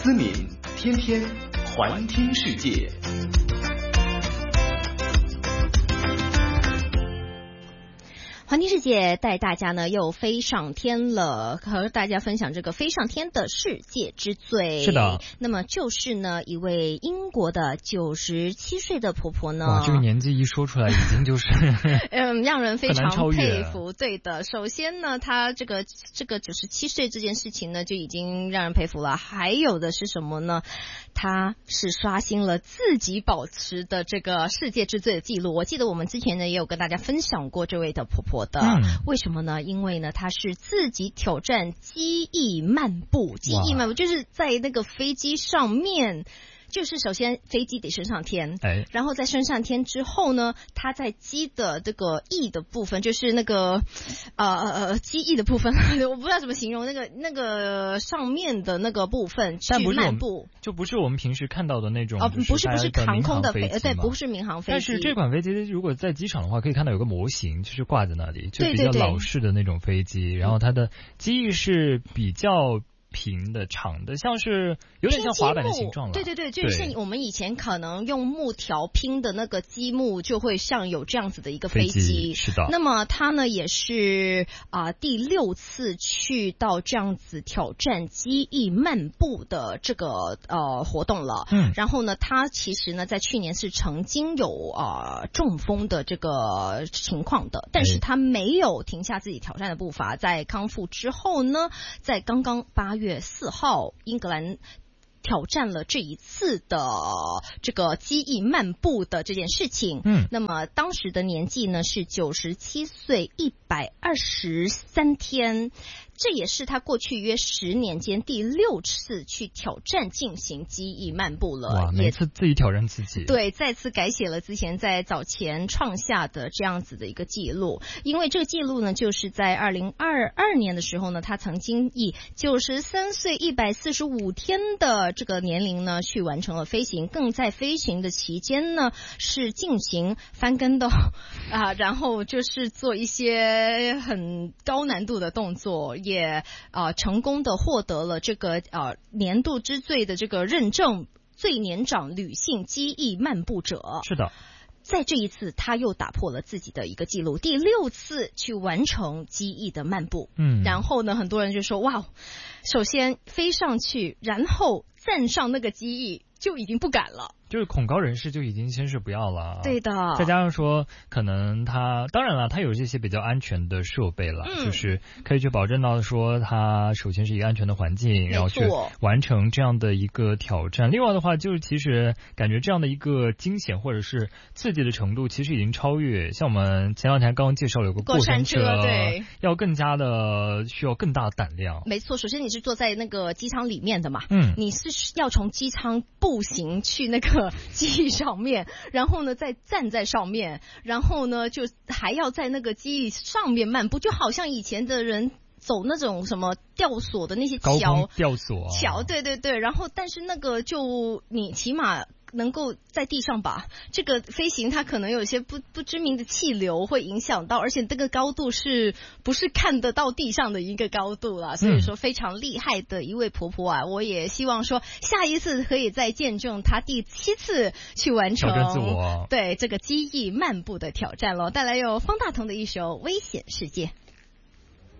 思敏天天环听世界。 环听世界带大家呢又飞上天了，和大家分享这个飞上天的世界之最。 是的， 那么就是呢一位英国的97岁的婆婆呢， 哇，这个年纪一说出来已经就是让人非常佩很服。对的，首先呢，她这个97岁这件事情呢就已经让人佩服了。还有的是什么呢？她是刷新了自己保持的这个世界之最的记录。我记得我们之前呢也有跟大家分享过这位的婆婆的，为什么呢？因为呢她是自己挑战机翼漫步，机翼漫步就是在那个飞机上面。就是首先飞机得升上天，然后在升上天之后呢，它在机的这个翼的部分，就是那个机翼的部分，我不知道怎么形容那个上面的那个部分去漫步， 就不是我们平时看到的那种不是航空的飞机， 对，不是民航飞机。 但是这款飞机如果在机场的话，可以看到有个模型，就是挂在那里，就比较老式的那种飞机，然后它的机翼是比较平的长的，像是有点像滑板的形状了。 对，就是我们以前可能用木条拼的那个积木，就会像有这样子的一个飞机。 是的。 那么它呢也是第6次去到这样子挑战机翼漫步的这个活动了。然后呢，它其实呢在去年是曾经有中风的这个情况的，但是它没有停下自己挑战的步伐。在康复之后呢，在刚刚8月4号，英格兰挑战了这一次的这个机翼漫步的这件事情。那么当时的年纪呢是97岁123天。这也是他过去约10年间第6次去挑战进行机翼漫步了。 哇，每次自己挑战自己。 对，再次改写了之前在早前创下的这样子的一个记录。因为这个记录呢，就是在2022年的时候呢，他曾经以93岁145天的这个年龄呢，去完成了飞行。更在飞行的期间呢，是进行翻跟斗然后就是做一些很高难度的动作。也成功的获得了这个年度之最的这个认证，最年长女性机翼漫步者。 是的， 在这一次他又打破了自己的一个记录，第6次去完成机翼的漫步。然后呢，很多人就说哇，首先飞上去，然后站上那个机翼就已经不敢了。 就是恐高人士就已经先是不要了。 对的。 再加上说可能当然了，他有这些比较安全的设备了，就是可以去保证到说他首先是一个安全的环境，然后去完成这样的一个挑战。另外的话，就是其实感觉这样的一个惊险或者是刺激的程度其实已经超越像我们前2天刚刚介绍有个过山车， 对， 要更加的需要更大的胆量。 没错，首先你是坐在那个机舱里面的嘛，你是要从机舱步行去那个机翼上面，然后呢再站在上面，然后呢就还要在那个机翼上面漫步，就好像以前的人走那种什么吊索的那些高空吊索桥，对，然后但是那个就你起码能够在地上吧，这个飞行它可能有些不知名的气流会影响到，而且这个高度是不是看得到地上的一个高度啦，所以说非常厉害的一位婆婆啊。我也希望说下一次可以再见证她第7次去完成挑战自我， 对这个机翼漫步的挑战咯。带来有方大同的一首《危险世界》。